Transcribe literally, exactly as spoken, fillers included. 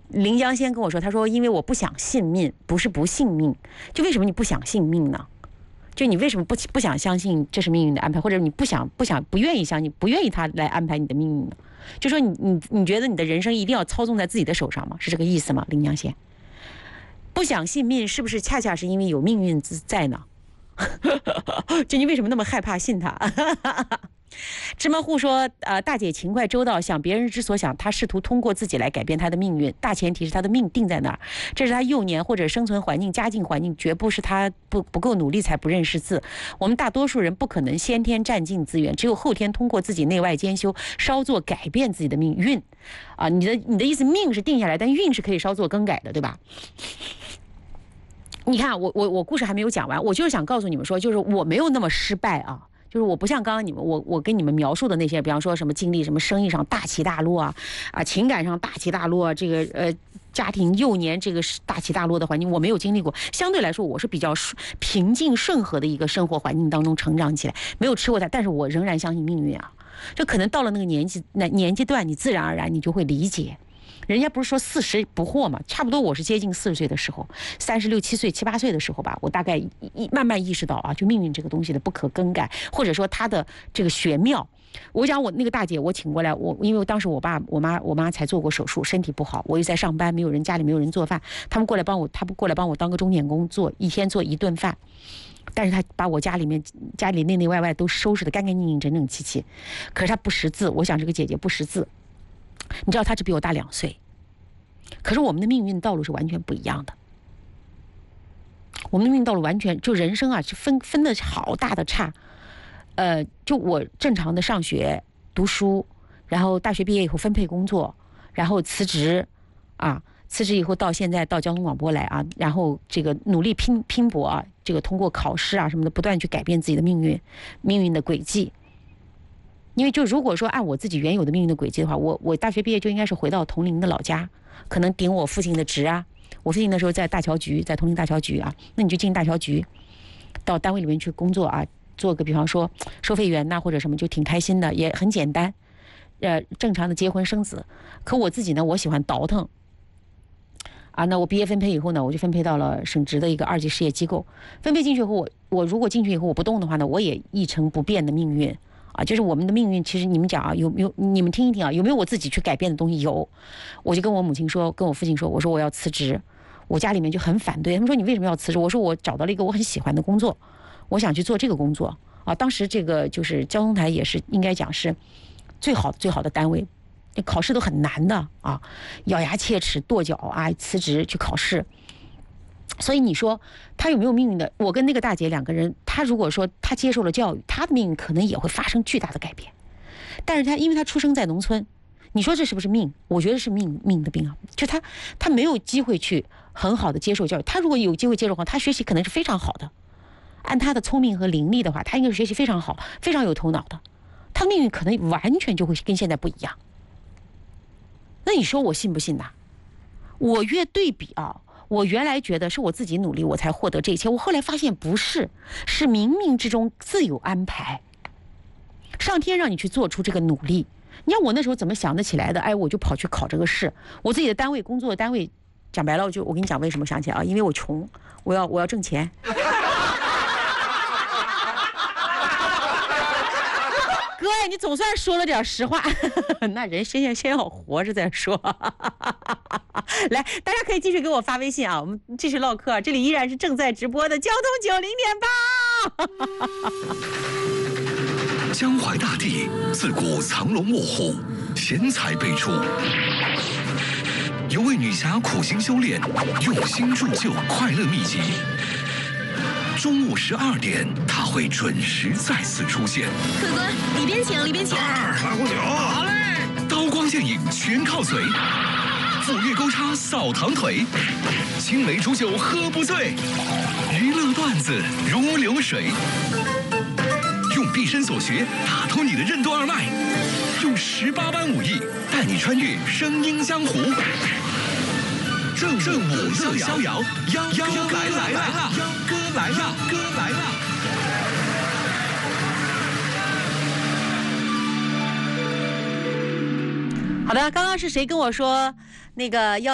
临江仙跟我说，他说因为我不想信命，不是不信命，就为什么你不想信命呢？就你为什么不不想相信这是命运的安排，或者你不想不想不愿意相信，不愿意他来安排你的命运呢？就说你你你觉得你的人生一定要操纵在自己的手上吗？是这个意思吗？临江仙不想信命，是不是恰恰是因为有命运在呢？就你为什么那么害怕信他？芝麻户说，呃，大姐勤快周到，想别人之所想，她试图通过自己来改变她的命运，大前提是她的命定在那儿，这是她幼年或者生存环境、家境环境，绝不是她不不够努力才不认识字。我们大多数人不可能先天占尽资源，只有后天通过自己内外兼修，稍作改变自己的命运。啊，你的你的意思，命是定下来，但运是可以稍作更改的，对吧？你看，我我我故事还没有讲完，我就是想告诉你们说，就是我没有那么失败啊。就是我不像刚刚你们我我跟你们描述的那些，比方说什么经历什么生意上大起大落啊，啊情感上大起大落啊，这个呃家庭幼年这个大起大落的环境我没有经历过，相对来说我是比较平静顺和的一个生活环境当中成长起来，没有吃过它，但是我仍然相信命运啊。就可能到了那个年纪那年纪段，你自然而然你就会理解。人家不是说四十不惑嘛，差不多我是接近四十岁的时候，三十六七岁七八岁的时候吧，我大概一慢慢意识到啊，就命运这个东西的不可更改，或者说它的这个玄妙。我讲我那个大姐，我请过来，我因为当时我爸我妈我妈才做过手术，身体不好，我又在上班，没有人家里没有人做饭，他们过来帮我，他们过来帮我当个钟点工，做一天做一顿饭。但是他把我家里面家里内内外外都收拾得干干净净整整齐齐，可是他不识字，我想这个姐姐不识字。你知道他只比我大两岁，可是我们的命运道路是完全不一样的。我们的命运道路完全就人生啊，是分分的好大的差。呃，就我正常的上学读书，然后大学毕业以后分配工作，然后辞职，啊，辞职以后到现在到交通广播来啊，然后这个努力拼拼搏啊，这个通过考试啊什么的，不断去改变自己的命运，命运的轨迹。因为就如果说按我自己原有的命运的轨迹的话，我我大学毕业就应该是回到同龄的老家，可能顶我父亲的职啊。我父亲那时候在大桥局，在同龄大桥局啊，那你就进大桥局，到单位里面去工作啊，做个比方说收费员呐、啊、或者什么，就挺开心的，也很简单。呃，正常的结婚生子。可我自己呢，我喜欢倒腾。啊，那我毕业分配以后呢，我就分配到了省直的一个二级事业机构。分配进去以后，我我如果进去以后我不动的话呢，我也一成不变的命运。啊，就是我们的命运，其实你们讲啊，有没有你们听一听啊，有没有我自己去改变的东西？有，我就跟我母亲说，跟我父亲说，我说我要辞职，我家里面就很反对，他们说你为什么要辞职？我说我找到了一个我很喜欢的工作，我想去做这个工作啊。当时这个就是交通台也是应该讲是最好的最好的单位，考试都很难的啊，咬牙切齿跺脚啊，辞职去考试。所以你说他有没有命运的？我跟那个大姐两个人，他如果说他接受了教育，他的命运可能也会发生巨大的改变。但是他因为他出生在农村，你说这是不是命？我觉得是命命的病啊！就他他没有机会去很好的接受教育。他如果有机会接受的话，他学习可能是非常好的。按他的聪明和伶俐的话，他应该是学习非常好，非常有头脑的。他的命运可能完全就会跟现在不一样。那你说我信不信呐？我越对比啊。我原来觉得是我自己努力我才获得这一切，我后来发现不是，是冥冥之中自有安排，上天让你去做出这个努力。你看我那时候怎么想得起来的？哎，我就跑去考这个试。我自己的单位工作的单位，讲白了，就我跟你讲为什么想起来啊？因为我穷，我要我要挣钱。哥呀，你总算说了点实话，那人先先要活着再说。来，大家可以继续给我发微信啊，我们继续唠嗑。这里依然是正在直播的交通九零点八。江淮大地自古藏龙卧虎，贤才辈出。有位女侠苦心修炼，用心铸就快乐秘籍。中午十二点，她会准时再次出现。 客官，里边请，里边请。 二拉壶酒。好嘞。 刀光剑影全靠嘴。斧钺钩叉扫堂腿，青梅煮酒喝不醉，娱乐段子如流水，用毕生所学打通你的任督二脉，用十八般武艺带你穿越声音江湖。正正午乐逍遥，幺幺哥来了，幺哥来了，幺哥来了。 好的，刚刚是谁跟我说那个要